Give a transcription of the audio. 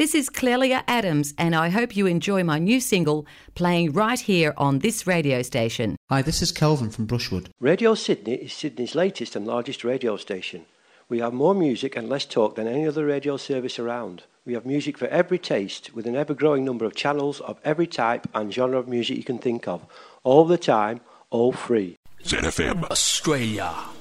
This is Clelia Adams, and I hope you enjoy my new single playing right here on this radio station. Hi, this is Kelvin from Brushwood. Radio Sydney is Sydney's latest and largest radio station. We have more music and less talk than any other radio service around. We have music for every taste, with an ever-growing number of channels of every type and genre of music you can think of. All the time, all free. ZFM Australia.